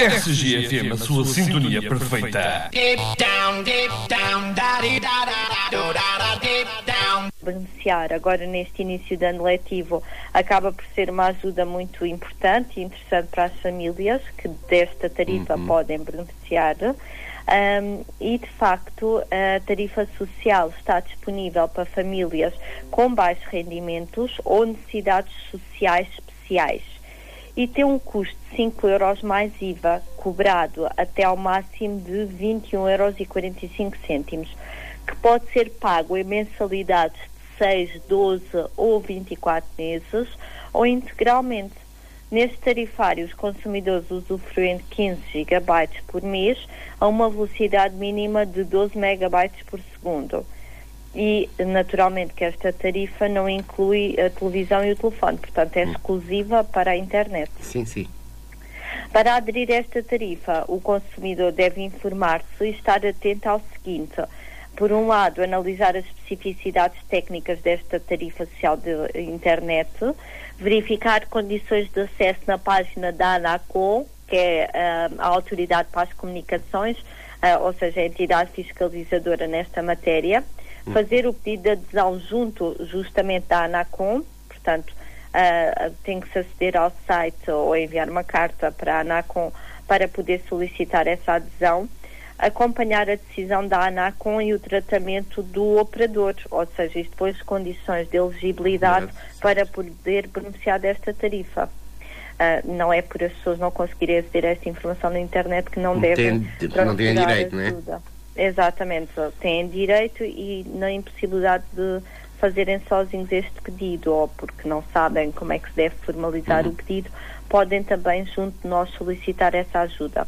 RCG-FM, a sua sintonia perfeita. Beneficiar agora neste início de ano letivo acaba por ser uma ajuda muito importante e interessante para as famílias que desta tarifa podem beneficiar. E de facto a tarifa social está disponível para famílias com baixos rendimentos ou necessidades sociais especiais e tem um custo de 5 euros mais IVA, cobrado até ao máximo de 21,45 euros, que pode ser pago em mensalidades de 6, 12 ou 24 meses ou integralmente. Neste tarifário, os consumidores usufruem de 15 GB por mês a uma velocidade mínima de 12 MB por segundo. E, naturalmente, que esta tarifa não inclui a televisão e o telefone, portanto, é exclusiva para a internet. Sim, sim. Para aderir a esta tarifa, o consumidor deve informar-se e estar atento ao seguinte: por um lado, analisar as especificidades técnicas desta tarifa social de internet, verificar condições de acesso na página da ANACOM, que é a Autoridade para as Comunicações, ou seja, a entidade fiscalizadora nesta matéria, fazer o pedido de adesão justamente da ANACOM, portanto, tem que se aceder ao site ou enviar uma carta para a ANACOM para poder solicitar essa adesão, acompanhar a decisão da ANACOM e o tratamento do operador, ou seja, isto depois condições de elegibilidade para poder beneficiar desta tarifa. Não é por as pessoas não conseguirem aceder a esta informação na internet que não devem não têm direito, não é? Exatamente, têm direito e na impossibilidade de fazerem sozinhos este pedido ou porque não sabem como é que se deve formalizar o pedido, podem também junto de nós solicitar essa ajuda.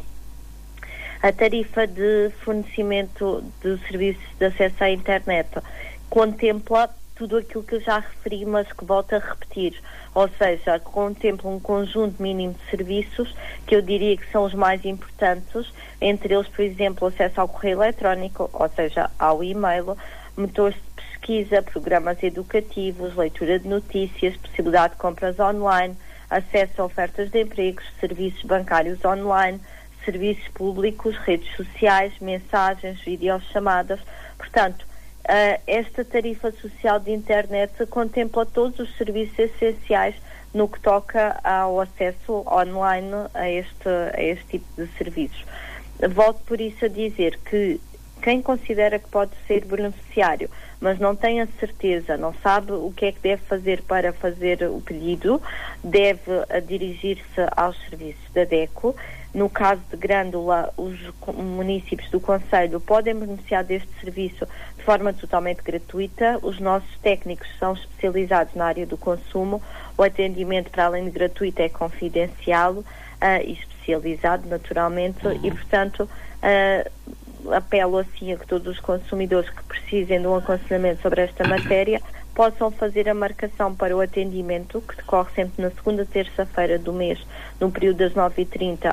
A tarifa de fornecimento de serviços de acesso à internet contempla tudo aquilo que eu já referi, mas que volto a repetir, ou seja, contempla um conjunto mínimo de serviços que eu diria que são os mais importantes, entre eles, por exemplo, acesso ao correio eletrónico, ou seja, ao e-mail, motores de pesquisa, programas educativos, leitura de notícias, possibilidade de compras online, acesso a ofertas de empregos, serviços bancários online, serviços públicos, redes sociais, mensagens, videochamadas. Portanto, esta tarifa social de internet contempla todos os serviços essenciais no que toca ao acesso online a este tipo de serviços. Volto por isso a dizer que quem considera que pode ser beneficiário, mas não tem a certeza, não sabe o que é que deve fazer para fazer o pedido, deve dirigir-se aos serviços da DECO. No caso de Grândola, os municípios do concelho podem beneficiar deste serviço de forma totalmente gratuita. Os nossos técnicos são especializados na área do consumo. O atendimento, para além de gratuito, é confidencial e especializado, naturalmente, e, portanto, apelo assim a que todos os consumidores que precisem de um aconselhamento sobre esta matéria possam fazer a marcação para o atendimento, que decorre sempre na segunda terça-feira do mês, no período das 9h30